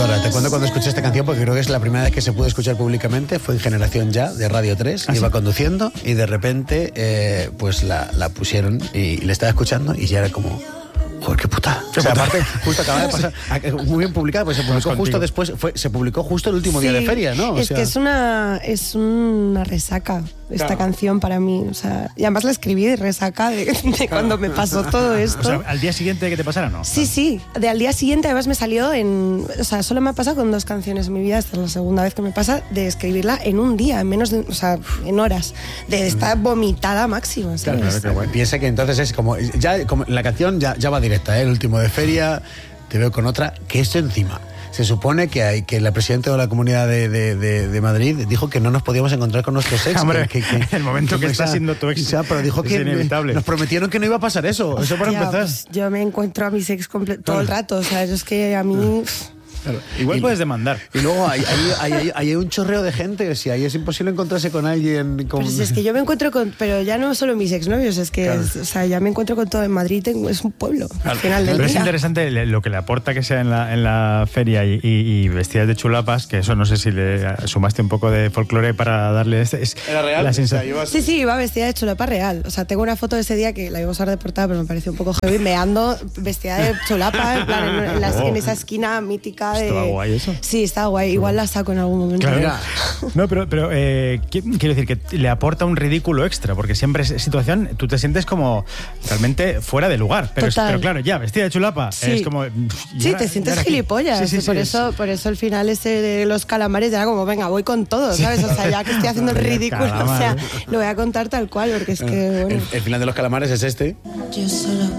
Ahora, te cuento cuando escuché esta canción, porque creo que es la primera vez que se pudo escuchar públicamente. Fue en Generación Ya, de Radio 3. Iba conduciendo y de repente pues la pusieron y le estaba escuchando y ya era como... Joder, qué puta. O sea, aparte, justo acaba de pasar, muy bien publicada, pues se publicó justo después, se publicó justo el último día de feria, ¿no? O es sea, que es una resaca esta canción para mí, o sea, y además la escribí de resaca de cuando me pasó todo esto. O sea, ¿al día siguiente de que te pasara, no? Sí, al día siguiente además me salió o sea, solo me ha pasado con 2 canciones en mi vida, esta es la segunda vez que me pasa, de escribirla en un día, en menos de, o sea, en horas, de estar vomitada máxima, ¿sabes? Claro, bueno. Piensa que entonces es como la canción ya va directa, ¿eh? El último de feria, te veo con otra, que esto encima. Se supone que la presidenta de la Comunidad de Madrid dijo que no nos podíamos encontrar con nuestros ex. Hombre, el momento que está siendo tu ex, pero dijo que inevitable. Nos prometieron que no iba a pasar eso. Eso para empezar. Pues yo me encuentro a mis ex todo el rato, o sea, eso es que a mí... Claro. Igual puedes demandar. Y luego hay un chorreo de gente, si ahí es imposible encontrarse con alguien. Pero si es que yo me encuentro pero ya no solo mis exnovios, es que o sea, ya me encuentro con todo en Madrid, es un pueblo. Al final del Pero día. es interesante lo que le aporta que sea en la feria y vestidas de chulapas, que eso no sé si le sumaste un poco de folclore para darle ¿Era real? La sensación. O sea, Sí, iba vestida de chulapa real. O sea, tengo una foto de ese día que la iba a usar de portada, pero me pareció un poco heavy, meando vestida de chulapa, en plan, en esa esquina mítica de... ¿Estaba guay eso? Sí, estaba guay. Igual la saco en algún momento. Claro. No, pero quiero decir que le aporta un ridículo extra, porque siempre esa situación tú te sientes como realmente fuera de lugar. Pero claro, ya, vestida de chulapa, es como... Sí, te sientes gilipollas. Sí, por eso el final ese de los calamares ya era como, venga, voy con todo, ¿sabes? O sea, ya que estoy haciendo el ridículo, o sea, lo voy a contar tal cual, porque es que... Bueno. El final de los calamares es este. Yo solo